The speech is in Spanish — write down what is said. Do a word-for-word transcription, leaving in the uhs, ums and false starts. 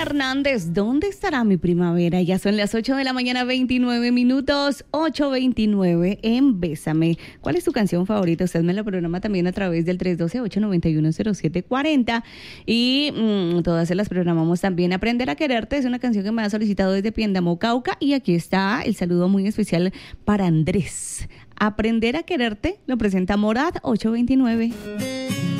Hernández, ¿dónde estará mi primavera? Ya son las ocho de la mañana, veintinueve minutos, ocho veintinueve en Bésame. ¿Cuál es tu canción favorita? Usted me la programa también a través del tres uno dos, ocho nueve uno, cero siete cuatro cero y mmm, todas se las programamos también. Aprender a quererte es una canción que me ha solicitado desde Piendamó, Cauca, y aquí está el saludo muy especial para Andrés. Aprender a quererte lo presenta Morad ocho veintinueve.